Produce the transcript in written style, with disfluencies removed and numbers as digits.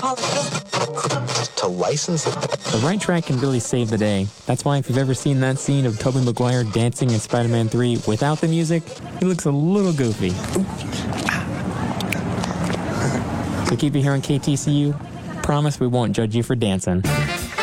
to license it. The right track can really save the day. That's why if you've ever seen that scene of Tobey Maguire dancing in Spider-Man 3 without the music, he looks a little goofy. So keep it here on KTCU. Promise we won't judge you for dancing.